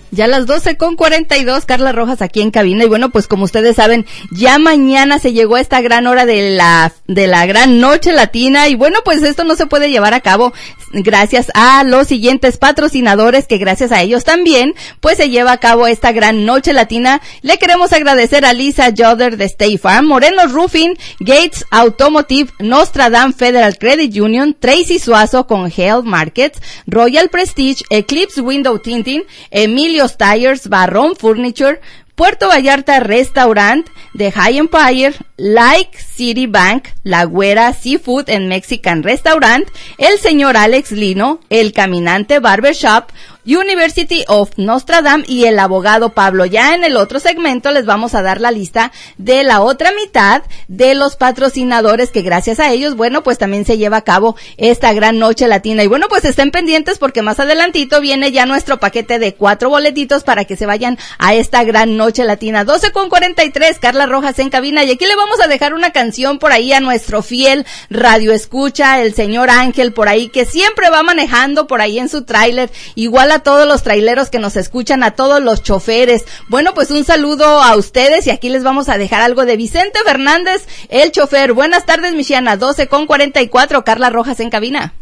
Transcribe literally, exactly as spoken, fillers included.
Ya a las doce con cuarenta y dos, Carla Rojas aquí en cabina. Y bueno, pues como ustedes saben, ya mañana se llegó a esta gran hora de la, de la gran noche latina. Y bueno, pues esto no se puede llevar a cabo gracias a los siguientes patrocinadores, que gracias a ellos también, pues se lleva a cabo esta gran noche latina. Le queremos agradecer a Lisa Joder de State Farm, Moreno Roofing, Gates Automotive, Nostradam Federal Credit Union, Tracy Suazo con Health Markets, Royal Prestige, Eclipse Window Tinting, Emilio Tires, Barrón Furniture, Puerto Vallarta Restaurant, The High Empire, Like City Bank, La Güera Seafood and Mexican Restaurant, el señor Alex Lino, El Caminante Barbershop, University of Nostradam y el abogado Pablo. Ya en el otro segmento les vamos a dar la lista de la otra mitad de los patrocinadores que gracias a ellos, bueno, pues también se lleva a cabo esta gran noche latina. Y bueno, pues estén pendientes porque más adelantito viene ya nuestro paquete de cuatro boletitos para que se vayan a esta gran noche latina. doce con cuarenta y tres, Carla Rojas en cabina, y aquí le vamos a dejar una canción por ahí a nuestro fiel radio escucha, el señor Ángel por ahí, que siempre va manejando por ahí en su tráiler, igual a todos los traileros que nos escuchan, a todos los choferes. Bueno, pues un saludo a ustedes y aquí les vamos a dejar algo de Vicente Fernández, el chofer. Buenas tardes, Michiana, doce con cuarenta y cuatro, Carla Rojas en cabina.